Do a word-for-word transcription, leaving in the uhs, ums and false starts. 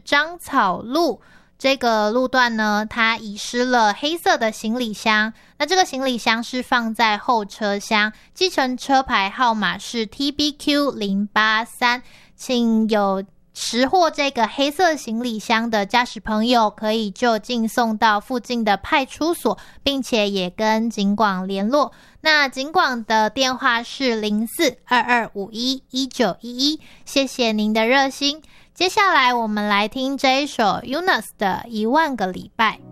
樟草路。这个路段呢，它遗失了黑色的行李箱，那这个行李箱是放在后车厢，计程车牌号码是 T B Q 零八三， 请有拾获这个黑色行李箱的驾驶朋友可以就近送到附近的派出所，并且也跟警广联络。那警广的电话是零四二二五一一九一一，谢谢您的热心。接下来我们来听这一首 Eunice 的一万个礼拜。